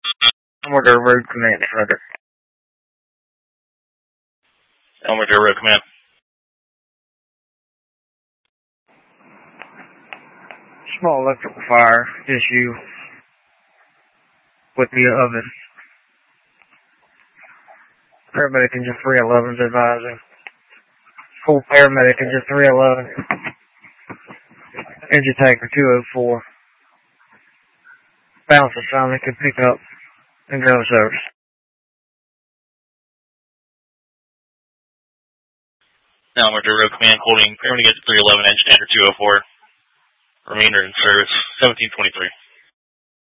Elmer Road Command, Roger. Elmer Road Command. Small electrical fire, issue with the oven. Paramedic engine 311 is advising. Full paramedic engine 311. Engine tanker 204. Balance assignment can pick up and go to service. Elmer Road Command holding paramedic engine 311, engine tanker 204. Remainder in service 1723.